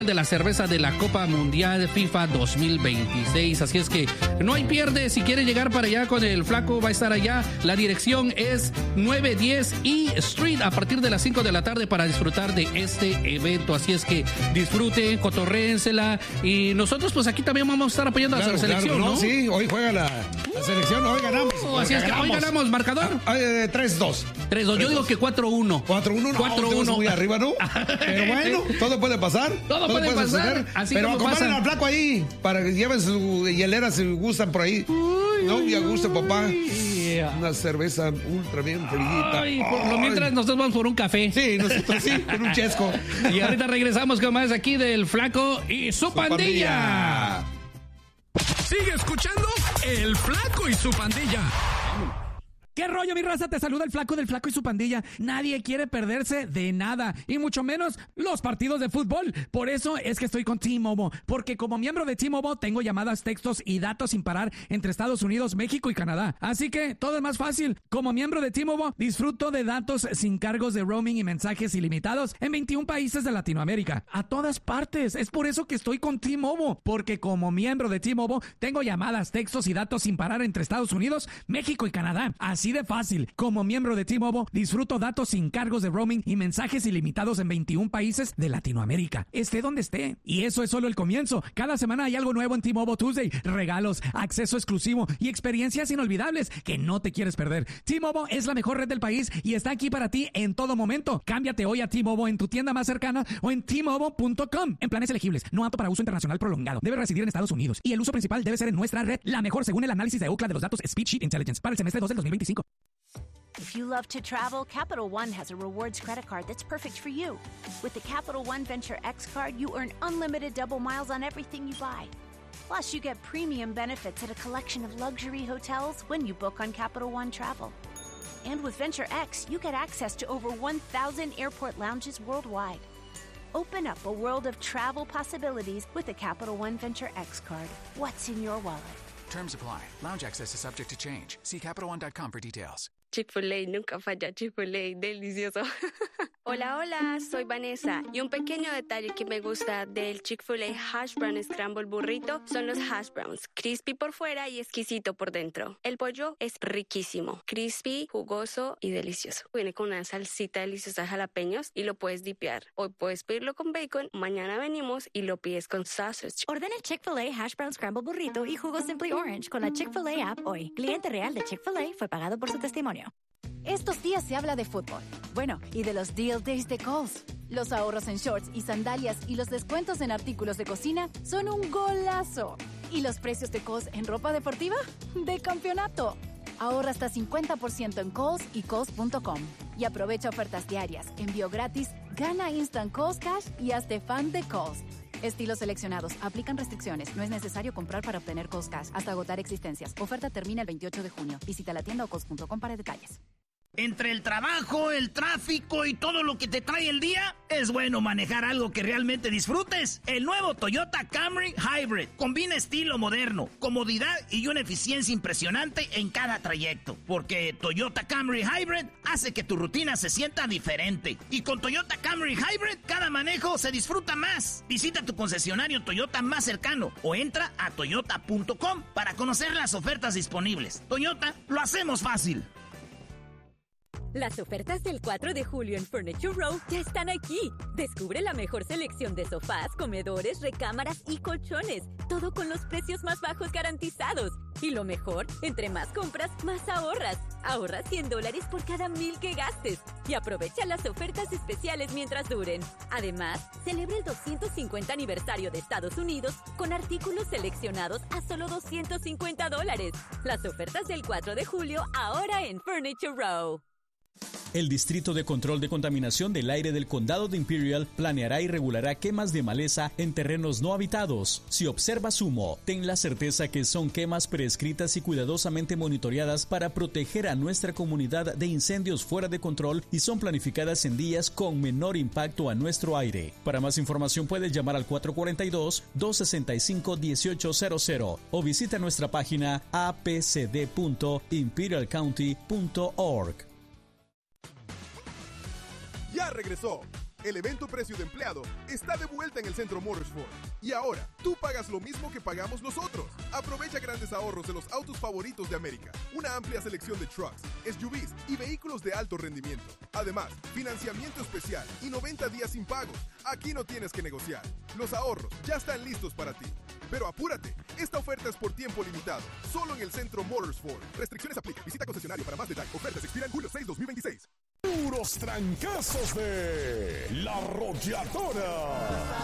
de la cerveza de la Copa Mundial FIFA 2026. Así es que no hay pierde. Si quiere llegar para allá con el Flaco, va a estar allá. La dirección es 910 E Street a partir de las 5 de la tarde para disfrutar de este evento. Así es que disfruten, cotorréensela. Y nosotros pues aquí también vamos a estar apoyando a la selección, ¿no? Sí, hoy juega la selección, hoy ganamos. Así es que hoy ganamos. ¿Marcador? 3-2. 3-2. Yo digo que 4-1. 4-1. 4-1. Muy arriba, ¿no? Pero bueno, todo puede pasar. Todo puede pasar. Así pero acompañen al Flaco ahí para que lleven su hielera si gustan por ahí. No, ya gusta, papá. Una cerveza ultra bien frillita. Por lo mientras nosotros vamos por un café. Sí, nosotros sí, con un chesco. Y ahorita regresamos con más aquí del Flaco y su pandilla. Sigue escuchando El Flaco y su pandilla. ¿Qué rollo, mi raza? Te saluda el Flaco del Flaco y su pandilla. Nadie quiere perderse de nada, y mucho menos los partidos de fútbol. Por eso es que estoy con T-Mobile, porque como miembro de T-Mobile tengo llamadas, textos y datos sin parar entre Estados Unidos, México y Canadá. Así que todo es más fácil. Como miembro de T-Mobile disfruto de datos sin cargos de roaming y mensajes ilimitados en 21 países de Latinoamérica. A todas partes. Es por eso que estoy con T-Mobile, porque como miembro de T-Mobile tengo llamadas, textos y datos sin parar entre Estados Unidos, México y Canadá. Así de fácil. Como miembro de T-Mobile, disfruto datos sin cargos de roaming y mensajes ilimitados en 21 países de Latinoamérica. Esté donde esté. Y eso es solo el comienzo. Cada semana hay algo nuevo en T-Mobile Tuesday. Regalos, acceso exclusivo y experiencias inolvidables que no te quieres perder. T-Mobile es la mejor red del país y está aquí para ti en todo momento. Cámbiate hoy a T-Mobile en tu tienda más cercana o en T-Mobile.com. En planes elegibles. No apto para uso internacional prolongado. Debe residir en Estados Unidos. Y el uso principal debe ser en nuestra red. La mejor según el análisis de Ookla de los datos Speedsheet Intelligence para el semestre 2 del 2025. If you love to travel, Capital One has a rewards credit card that's perfect for you. With the Capital One Venture X card, you earn unlimited double miles on everything you buy. Plus, you get premium benefits at a collection of luxury hotels when you book on Capital One Travel. And with Venture X, you get access to over 1,000 airport lounges worldwide. Open up a world of travel possibilities with the Capital One Venture X card. What's in your wallet? Terms apply. Lounge access is subject to change. See CapitalOne.com for details. Chick-fil-A, nunca falla Chick-fil-A, delicioso. Hola, hola, soy Vanessa. Y un pequeño detalle que me gusta del Chick-fil-A Hash Brown Scramble Burrito son los hash browns, crispy por fuera y exquisito por dentro. El pollo es riquísimo, crispy, jugoso y delicioso. Viene con una salsita deliciosa de jalapeños y lo puedes dipear. Hoy puedes pedirlo con bacon, mañana venimos y lo pides con sausage. Ordena Chick-fil-A Hash Brown Scramble Burrito y jugo Simply Orange con la Chick-fil-A app hoy. Cliente real de Chick-fil-A fue pagado por su testimonio. Estos días se habla de fútbol. Bueno, y de los Deal Days de Kohl's. Los ahorros en shorts y sandalias y los descuentos en artículos de cocina son un golazo. ¿Y los precios de Kohl's en ropa deportiva? ¡De campeonato! Ahorra hasta 50% en Kohl's y Kohl's.com. Y aprovecha ofertas diarias, envío gratis, gana Instant Kohl's Cash y hazte fan de Kohl's. Estilos seleccionados. Aplican restricciones. No es necesario comprar para obtener Kohl's Cash hasta agotar existencias. Oferta termina el 28 de junio. Visita la tienda o Kohl's.com para detalles. Entre el trabajo, el tráfico y todo lo que te trae el día, es bueno manejar algo que realmente disfrutes. El nuevo Toyota Camry Hybrid combina estilo moderno, comodidad y una eficiencia impresionante en cada trayecto. Porque Toyota Camry Hybrid hace que tu rutina se sienta diferente. Y con Toyota Camry Hybrid, cada manejo se disfruta más. Visita tu concesionario Toyota más cercano o entra a toyota.com para conocer las ofertas disponibles. Toyota, lo hacemos fácil. Las ofertas del 4 de julio en Furniture Row ya están aquí. Descubre la mejor selección de sofás, comedores, recámaras y colchones. Todo con los precios más bajos garantizados. Y lo mejor, entre más compras, más ahorras. Ahorra $100 por cada 1,000 que gastes. Y aprovecha las ofertas especiales mientras duren. Además, celebra el 250 aniversario de Estados Unidos con artículos seleccionados a solo $250. Las ofertas del 4 de julio ahora en Furniture Row. El Distrito de Control de Contaminación del Aire del Condado de Imperial planeará y regulará quemas de maleza en terrenos no habitados. Si observas humo, ten la certeza que son quemas prescritas y cuidadosamente monitoreadas para proteger a nuestra comunidad de incendios fuera de control y son planificadas en días con menor impacto a nuestro aire. Para más información puedes llamar al 442-265-1800 o visita nuestra página apcd.imperialcounty.org. Ya regresó El evento Precio de Empleado está de vuelta en el Centro Motorsport. Y ahora, tú pagas lo mismo que pagamos nosotros. Aprovecha grandes ahorros de los autos favoritos de América. Una amplia selección de trucks, SUVs y vehículos de alto rendimiento. Además, financiamiento especial y 90 días sin pagos. Aquí no tienes que negociar. Los ahorros ya están listos para ti. Pero apúrate, esta oferta es por tiempo limitado, solo en el Centro Motorsport. Restricciones aplican. Visita concesionario para más detalles. Ofertas expiran julio 6, 2026. Puros trancazos de La Arrolladora.